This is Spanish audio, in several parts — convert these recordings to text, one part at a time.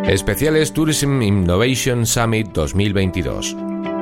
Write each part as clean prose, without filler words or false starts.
Especiales Tourism Innovation Summit 2022.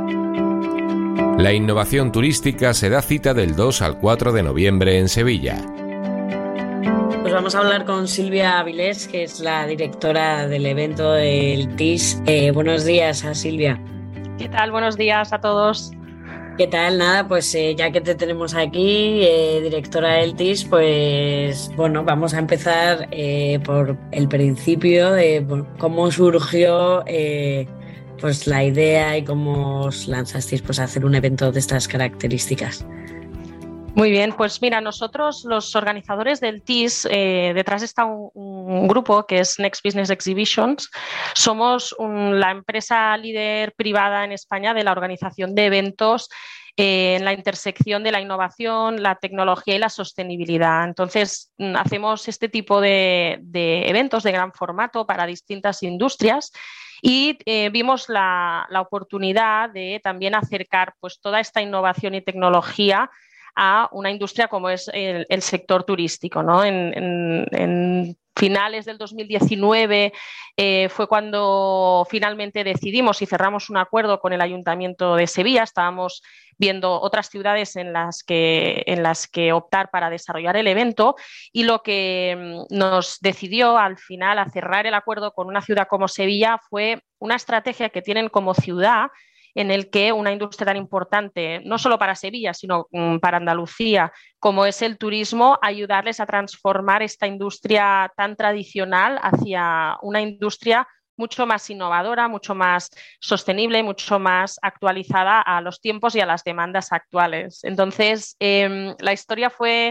La innovación turística se da cita del 2 al 4 de noviembre en Sevilla. Pues vamos a hablar con Silvia Avilés, que es la directora del evento del TIS. Buenos días a Silvia. ¿Qué tal? Buenos días a todos. ¿Qué tal? Nada, pues ya que te tenemos aquí, directora del TIS, pues bueno, vamos a empezar por el principio de cómo surgió pues la idea y cómo os lanzasteis pues a hacer un evento de estas características. Muy bien, pues mira, nosotros los organizadores del TIS, detrás está un grupo que es Next Business Exhibitions. Somos la empresa líder privada en España de la organización de eventos en la intersección de la innovación, la tecnología y la sostenibilidad. Entonces, hacemos este tipo de eventos de gran formato para distintas industrias y vimos la oportunidad de también acercar pues, toda esta innovación y tecnología a una industria como es el sector turístico, ¿no? En finales del 2019 fue cuando finalmente decidimos y cerramos un acuerdo con el Ayuntamiento de Sevilla. Estábamos viendo otras ciudades en las que optar para desarrollar el evento y lo que nos decidió al final a cerrar el acuerdo con una ciudad como Sevilla fue una estrategia que tienen como ciudad en el que una industria tan importante, no solo para Sevilla, sino para Andalucía, como es el turismo, ayudarles a transformar esta industria tan tradicional hacia una industria mucho más innovadora, mucho más sostenible, mucho más actualizada a los tiempos y a las demandas actuales. Entonces, la historia fue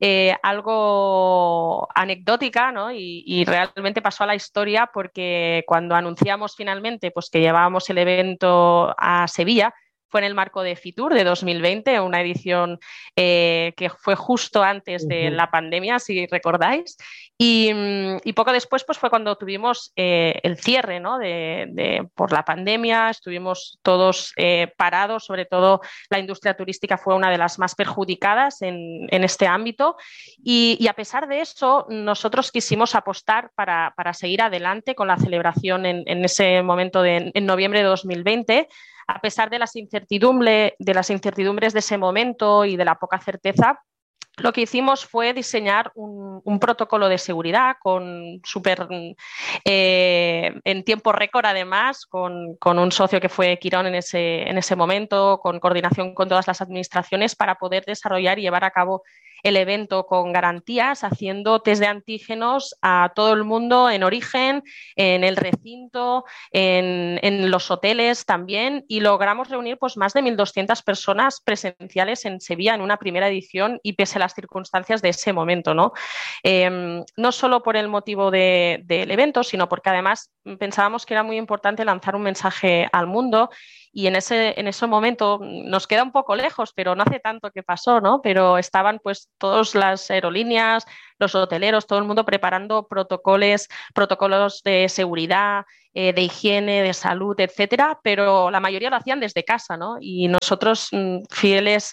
algo anecdótica, ¿no? Y realmente pasó a la historia porque cuando anunciamos finalmente pues, que llevábamos el evento a Sevilla, fue en el marco de Fitur de 2020, una edición que fue justo antes de la pandemia, si recordáis. Y poco después pues, fue cuando tuvimos el cierre, ¿no? Por la pandemia, estuvimos todos parados, sobre todo la industria turística fue una de las más perjudicadas en este ámbito. Y a pesar de eso, nosotros quisimos apostar para seguir adelante con la celebración en ese momento en noviembre de 2020. A pesar de las incertidumbres de ese momento y de la poca certeza, lo que hicimos fue diseñar un protocolo de seguridad en tiempo récord, además, con un socio que fue Quirón en ese momento, con coordinación con todas las administraciones para poder desarrollar y llevar a cabo el evento con garantías, haciendo test de antígenos a todo el mundo en origen, en el recinto, en los hoteles también, y logramos reunir pues, más de 1.200 personas presenciales en Sevilla en una primera edición y pese a las circunstancias de ese momento, ¿no? No solo por el motivo del evento, sino porque además pensábamos que era muy importante lanzar un mensaje al mundo. Y en ese momento nos queda un poco lejos, pero no hace tanto que pasó, ¿no? Pero estaban pues todas las aerolíneas, los hoteleros, todo el mundo preparando protocolos de seguridad, de higiene, de salud, etcétera, pero la mayoría lo hacían desde casa, ¿no? Y nosotros, fieles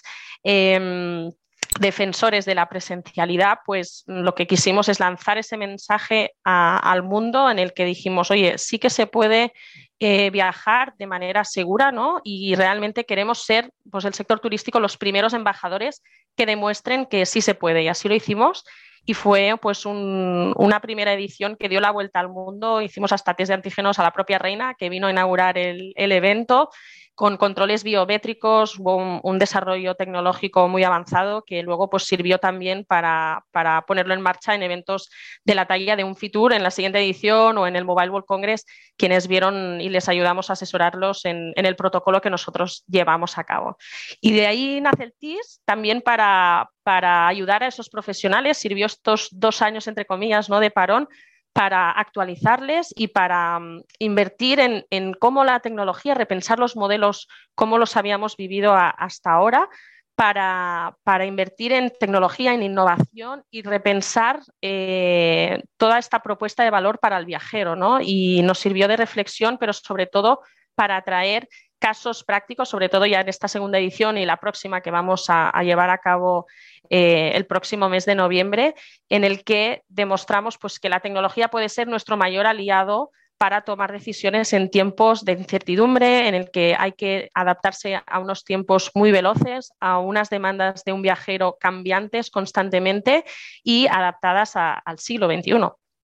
defensores de la presencialidad, pues lo que quisimos es lanzar ese mensaje al mundo en el que dijimos, oye, sí que se puede viajar de manera segura, ¿no? Y realmente queremos ser, pues el sector turístico, los primeros embajadores que demuestren que sí se puede, y así lo hicimos. Y fue pues una primera edición que dio la vuelta al mundo. Hicimos hasta test de antígenos a la propia reina, que vino a inaugurar el evento, con controles biométricos, hubo un desarrollo tecnológico muy avanzado que luego pues, sirvió también para ponerlo en marcha en eventos de la talla de un Fitur en la siguiente edición o en el Mobile World Congress, quienes vieron y les ayudamos a asesorarlos en el protocolo que nosotros llevamos a cabo. Y de ahí nace el TIS, también para ayudar a esos profesionales. Sirvió estos 2 años, entre comillas, ¿no? de parón, para actualizarles y para invertir en cómo la tecnología, repensar los modelos, cómo los habíamos vivido hasta ahora, para invertir en tecnología, en innovación y repensar toda esta propuesta de valor para el viajero, ¿no? Y nos sirvió de reflexión, pero sobre todo para atraer casos prácticos, sobre todo ya en esta segunda edición y la próxima que vamos a llevar a cabo el próximo mes de noviembre, en el que demostramos pues, que la tecnología puede ser nuestro mayor aliado para tomar decisiones en tiempos de incertidumbre, en el que hay que adaptarse a unos tiempos muy veloces, a unas demandas de un viajero cambiantes constantemente y adaptadas al siglo XXI.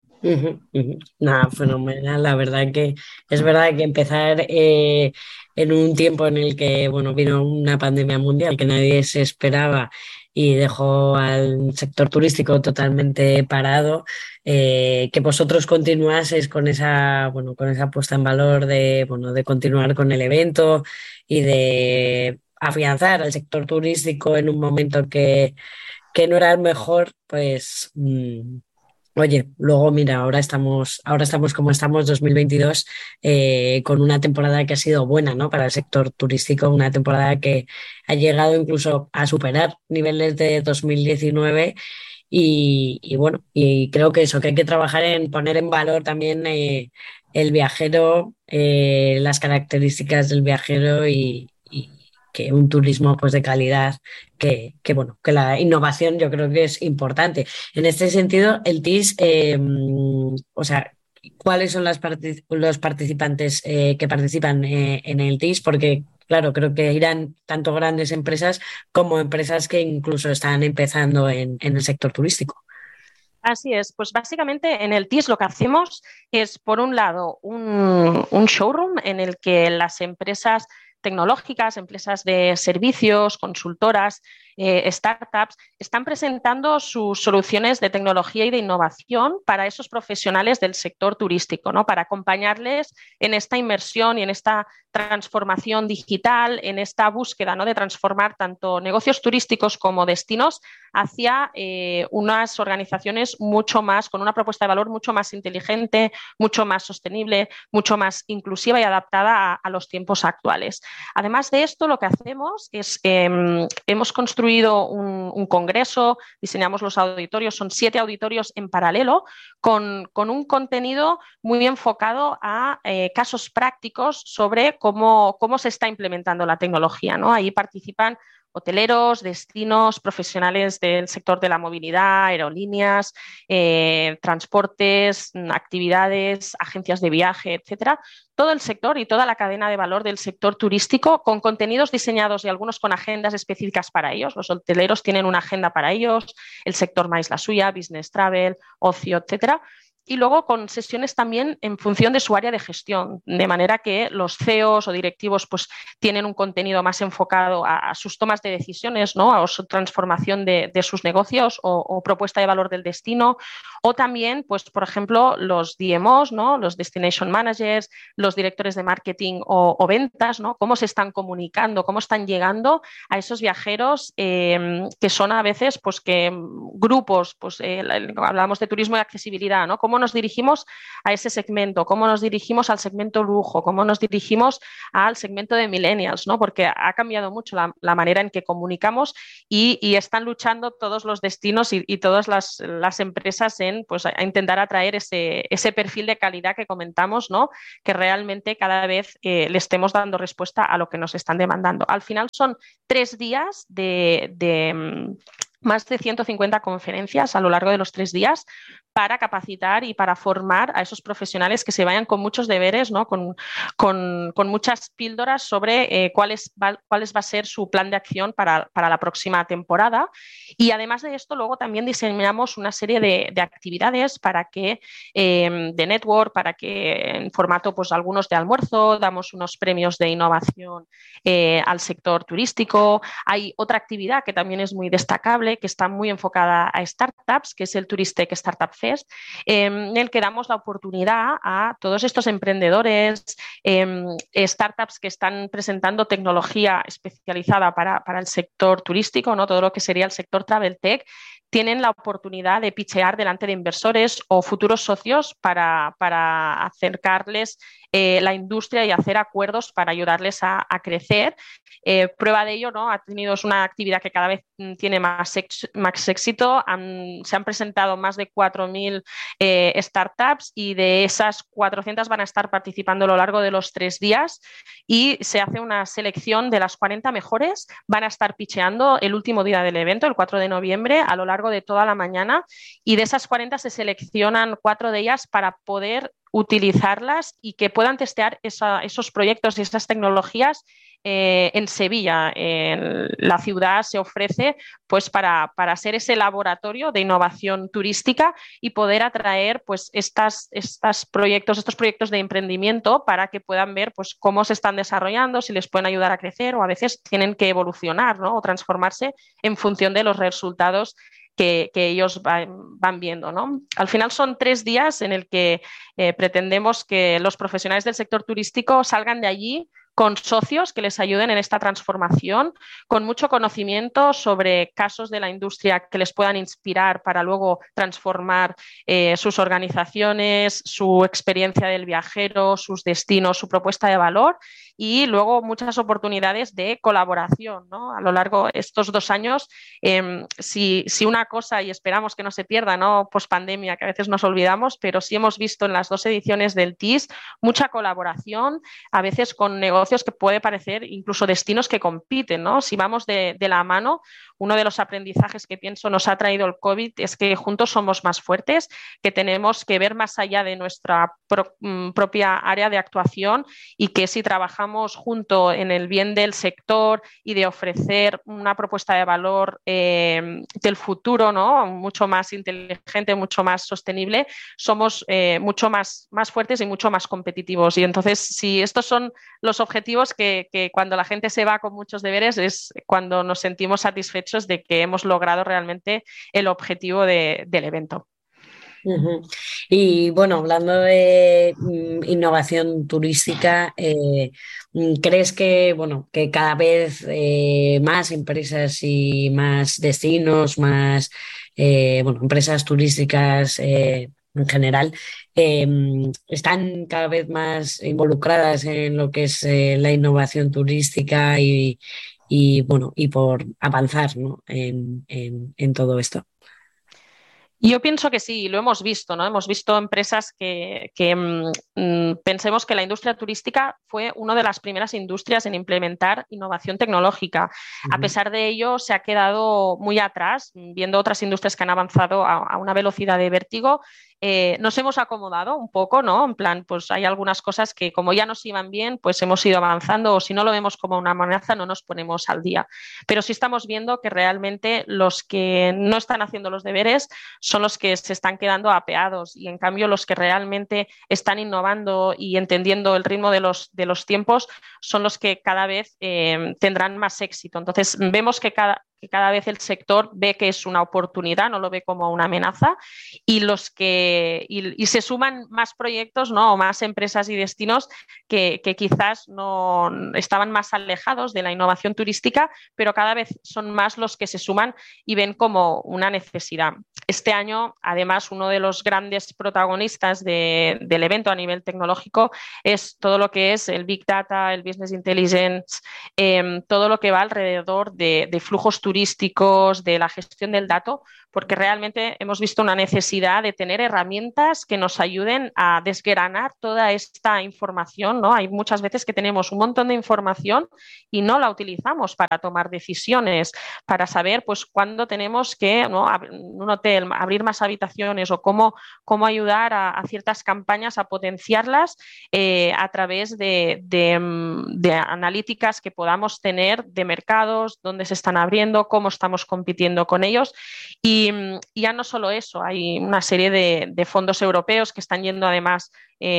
Nada, fenomenal. La verdad que es verdad que empezar en un tiempo en el que bueno, vino una pandemia mundial que nadie se esperaba y dejó al sector turístico totalmente parado, que vosotros continuaseis con esa, bueno, con esa puesta en valor de, bueno, de continuar con el evento y de afianzar al sector turístico en un momento que no era el mejor, pues oye, luego mira, ahora estamos como estamos, 2022, con una temporada que ha sido buena, ¿no? Para el sector turístico, una temporada que ha llegado incluso a superar niveles de 2019 y bueno, y creo que eso, que hay que trabajar en poner en valor también el viajero, las características del viajero y que un turismo pues de calidad, bueno, que la innovación yo creo que es importante. En este sentido, el TIS, o sea, ¿cuáles son los participantes que participan en el TIS? Porque, claro, creo que irán tanto grandes empresas como empresas que incluso están empezando en el sector turístico. Así es, pues básicamente en el TIS lo que hacemos es, por un lado, un showroom en el que las empresas tecnológicas, empresas de servicios, consultoras, startups, están presentando sus soluciones de tecnología y de innovación para esos profesionales del sector turístico, ¿no? Para acompañarles en esta inmersión y en esta transformación digital, en esta búsqueda, ¿no? De transformar tanto negocios turísticos como destinos hacia unas organizaciones mucho más, con una propuesta de valor mucho más inteligente, mucho más sostenible, mucho más inclusiva y adaptada a los tiempos actuales. Además de esto, lo que hacemos es, hemos construido un congreso, diseñamos los auditorios, son 7 auditorios en paralelo, con un contenido muy enfocado a casos prácticos sobre cómo se está implementando la tecnología, ¿no? Ahí participan hoteleros, destinos, profesionales del sector de la movilidad, aerolíneas, transportes, actividades, agencias de viaje, etcétera. Todo el sector y toda la cadena de valor del sector turístico, con contenidos diseñados y algunos con agendas específicas para ellos. Los hoteleros tienen una agenda para ellos, el sector más la suya, business travel, ocio, etcétera. Y luego con sesiones también en función de su área de gestión, de manera que los CEOs o directivos pues, tienen un contenido más enfocado a sus tomas de decisiones, ¿no? A su transformación de sus negocios o propuesta de valor del destino, o también, pues, por ejemplo, los DMOs, ¿no? Los Destination Managers, los directores de marketing o ventas, ¿no? Cómo se están comunicando, cómo están llegando a esos viajeros que son a veces pues, que grupos, pues, hablamos de turismo y accesibilidad, ¿no? Cómo nos dirigimos a ese segmento, cómo nos dirigimos al segmento lujo, cómo nos dirigimos al segmento de millennials, ¿no? Porque ha cambiado mucho la manera en que comunicamos y están luchando todos los destinos y todas las empresas en pues, a intentar atraer ese perfil de calidad que comentamos, ¿no? Que realmente cada vez le estemos dando respuesta a lo que nos están demandando. Al final son 3 días de más de 150 conferencias a lo largo de los 3 días para capacitar y para formar a esos profesionales que se vayan con muchos deberes, ¿no? con muchas píldoras sobre cuál va a ser su plan de acción para la próxima temporada. Y además de esto, luego también diseñamos una serie de actividades para que, de network, para que en formato, pues algunos de almuerzo, damos unos premios de innovación al sector turístico. Hay otra actividad que también es muy destacable, que está muy enfocada a startups, que es el Turistec Startup Fest, en el que damos la oportunidad a todos estos emprendedores, startups que están presentando tecnología especializada para el sector turístico, ¿no? Todo lo que sería el sector travel tech, tienen la oportunidad de pitchear delante de inversores o futuros socios para acercarles la industria y hacer acuerdos para ayudarles a crecer. Prueba de ello, ¿no? Es una actividad que cada vez tiene más éxito. Se han presentado más de 4.000 startups y de esas 400 van a estar participando a lo largo de los 3 días y se hace una selección de las 40 mejores. Van a estar pitcheando el último día del evento, el 4 de noviembre, a lo largo de toda la mañana, y de esas 40 se seleccionan 4 de ellas para poder utilizarlas y que puedan testear esos proyectos y esas tecnologías en Sevilla. La ciudad se ofrece pues para ser ese laboratorio de innovación turística y poder atraer pues estos proyectos de emprendimiento para que puedan ver pues cómo se están desarrollando, si les pueden ayudar a crecer o a veces tienen que evolucionar, ¿no? O transformarse en función de los resultados que ellos van viendo, ¿no? Al final son 3 días en el que pretendemos que los profesionales del sector turístico salgan de allí con socios que les ayuden en esta transformación, con mucho conocimiento sobre casos de la industria que les puedan inspirar para luego transformar sus organizaciones, su experiencia del viajero, sus destinos, su propuesta de valor y luego muchas oportunidades de colaboración, ¿no? A lo largo de estos 2 años, si una cosa, y esperamos que no se pierda, ¿no? Post pandemia, que a veces nos olvidamos, pero sí hemos visto en las 2 ediciones del TIS mucha colaboración, a veces con negocios que puede parecer incluso destinos que compiten, ¿no? Si vamos de la mano, uno de los aprendizajes que pienso nos ha traído el COVID es que juntos somos más fuertes, que tenemos que ver más allá de nuestra propia área de actuación y que si trabajamos junto en el bien del sector y de ofrecer una propuesta de valor del futuro, ¿no? Mucho más inteligente, mucho más sostenible, somos mucho más fuertes y mucho más competitivos. Y entonces, si estos son los objetivos que cuando la gente se va con muchos deberes es cuando nos sentimos satisfechos de que hemos logrado realmente el objetivo del evento. Uh-huh. Y bueno, hablando de innovación turística, ¿crees que, bueno, que cada vez más empresas y más destinos, más bueno, empresas turísticas en general están cada vez más involucradas en lo que es la innovación turística y bueno, y por avanzar, ¿no? en todo esto? Yo pienso que sí, lo hemos visto, ¿no? Hemos visto empresas que pensemos que la industria turística fue una de las primeras industrias en implementar innovación tecnológica. A pesar de ello, se ha quedado muy atrás, viendo otras industrias que han avanzado a una velocidad de vértigo. Nos hemos acomodado un poco, ¿no? En plan, pues hay algunas cosas que como ya nos iban bien, pues hemos ido avanzando o si no lo vemos como una amenaza, no nos ponemos al día. Pero sí estamos viendo que realmente los que no están haciendo los deberes son los que se están quedando apeados y en cambio los que realmente están innovando y entendiendo el ritmo de los tiempos son los que cada vez tendrán más éxito. Entonces vemos que cada vez el sector ve que es una oportunidad, no lo ve como una amenaza y se suman más proyectos, ¿no? O más empresas y destinos que quizás no estaban más alejados de la innovación turística, pero cada vez son más los que se suman y ven como una necesidad. Este año, además, uno de los grandes protagonistas del evento a nivel tecnológico es todo lo que es el Big Data, el Business Intelligence, todo lo que va alrededor de flujos turísticos, de la gestión del dato, porque realmente hemos visto una necesidad de tener herramientas que nos ayuden a desgranar toda esta información, ¿no? Hay muchas veces que tenemos un montón de información y no la utilizamos para tomar decisiones, para saber pues cuándo tenemos que, ¿no? Un hotel abrir más habitaciones o cómo ayudar a ciertas campañas a potenciarlas a través de analíticas que podamos tener de mercados, dónde se están abriendo, cómo estamos compitiendo con ellos. Y ya no solo eso, hay una serie de fondos europeos que están yendo además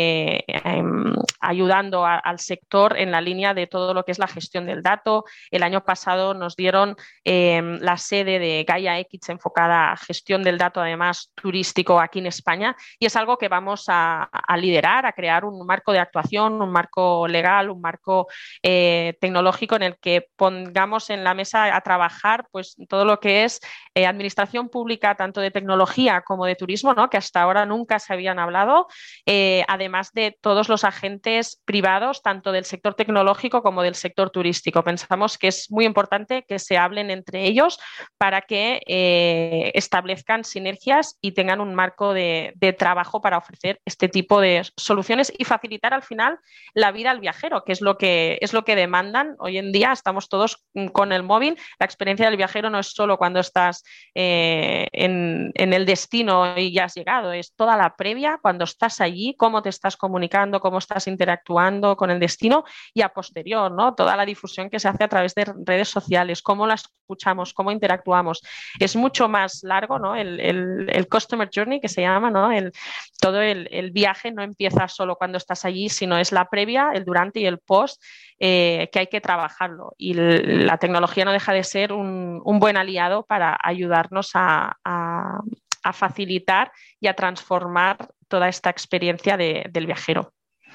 ayudando al sector en la línea de todo lo que es la gestión del dato. El año pasado nos dieron la sede de Gaia X enfocada a gestión del dato, además turístico aquí en España, y es algo que vamos a liderar, a crear un marco de actuación, un marco legal, un marco tecnológico en el que pongamos en la mesa a trabajar pues todo lo que es administración pública, tanto de tecnología como de turismo, ¿no? Que hasta ahora nunca se habían hablado, además de todos los agentes privados, tanto del sector tecnológico como del sector turístico. Pensamos que es muy importante que se hablen entre ellos para que establezcan sinergias y tengan un marco de trabajo para ofrecer este tipo de soluciones y facilitar al final la vida al viajero, que es lo que demandan. Hoy en día estamos todos con el móvil. La experiencia del viajero no es solo cuando estás en el destino y ya has llegado, es toda la previa, cuando estás allí, cómo cómo te estás comunicando, cómo estás interactuando con el destino, y a posterior, ¿no? Toda la difusión que se hace a través de redes sociales, cómo la escuchamos, cómo interactuamos. Es mucho más largo, ¿no? El customer journey, que se llama, ¿no? Todo el viaje no empieza solo cuando estás allí, sino es la previa, el durante y el post, que hay que trabajarlo. Y la tecnología no deja de ser un buen aliado para ayudarnos a facilitar y a transformar toda esta experiencia del viajero.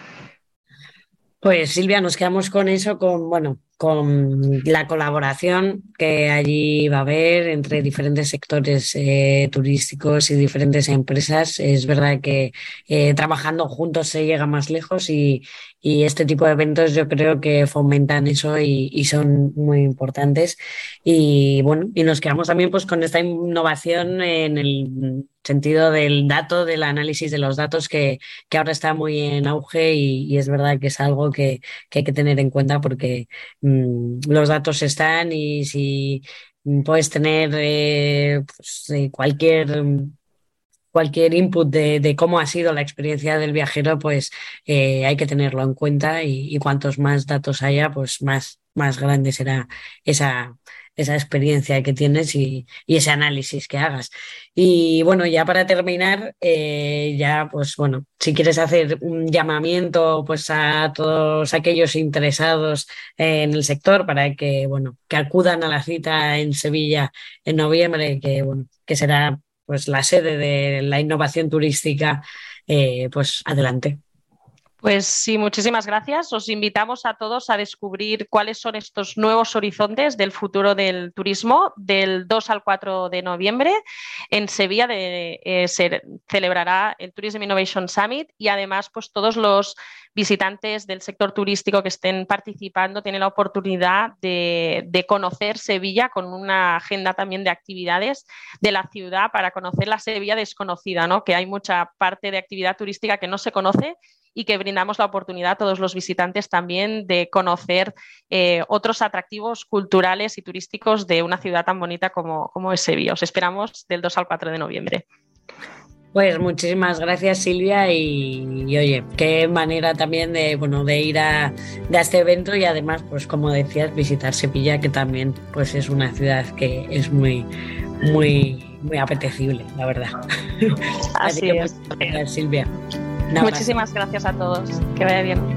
Pues Silvia, nos quedamos con eso, con la colaboración que allí va a haber entre diferentes sectores turísticos y diferentes empresas. Es verdad que trabajando juntos se llega más lejos y este tipo de eventos yo creo que fomentan eso y son muy importantes. Y bueno, y nos quedamos también pues con esta innovación en el sentido del dato, del análisis de los datos que ahora está muy en auge y es verdad que es algo que hay que tener en cuenta porque los datos están y si puedes tener cualquier input de cómo ha sido la experiencia del viajero, pues hay que tenerlo en cuenta y cuantos más datos haya, pues más grande será esa experiencia que tienes y ese análisis que hagas. Y bueno, ya para terminar, ya pues bueno, si quieres hacer un llamamiento pues a todos aquellos interesados en el sector para que bueno, que acudan a la cita en Sevilla en noviembre, que bueno, que será pues la sede de la innovación turística, pues adelante. Pues sí, muchísimas gracias. Os invitamos a todos a descubrir cuáles son estos nuevos horizontes del futuro del turismo. Del 2 al 4 de noviembre en Sevilla se celebrará el Tourism Innovation Summit y además pues todos los visitantes del sector turístico que estén participando tienen la oportunidad de conocer Sevilla con una agenda también de actividades de la ciudad para conocer la Sevilla desconocida, ¿no? Que hay mucha parte de actividad turística que no se conoce y que brindamos la oportunidad a todos los visitantes también de conocer otros atractivos culturales y turísticos de una ciudad tan bonita como es Sevilla. Os esperamos del 2 al 4 de noviembre. Pues muchísimas gracias, Silvia, y oye, qué manera también de ir a este evento y además, pues como decías, visitar Sevilla, que también pues es una ciudad que es muy apetecible, la verdad. Así es. Muchas gracias, Silvia. Muchísimas gracias a todos. Que vaya bien.